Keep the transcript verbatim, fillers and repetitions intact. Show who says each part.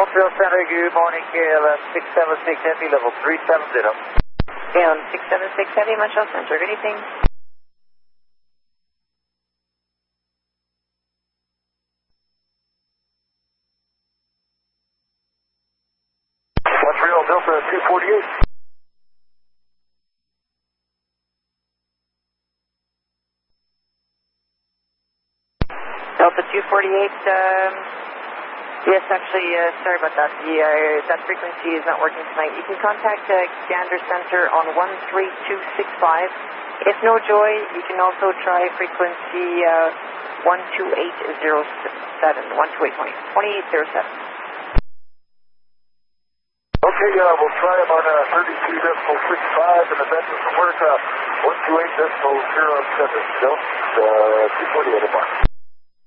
Speaker 1: Nashville Center, good morning, K L M six seven six Heavy, level three seven zero.
Speaker 2: K L M six seven six Heavy, Montreal Center, good evening.
Speaker 1: Montreal Delta two forty-eight.
Speaker 2: Delta two forty-eight, um, yes, actually, uh, sorry about that. The, uh, that frequency is not working tonight. You can contact uh, Gander Center on one three two six five. If no joy, you can also try frequency uh, one two eight zero seven, one two eight twenty-eight zero seven.
Speaker 1: Okay, uh, we'll try them on uh, thirty-two decimal six five and the Benton from work, uh, one two eight decimal zero seven. Delta uh, two forty-eight at mark.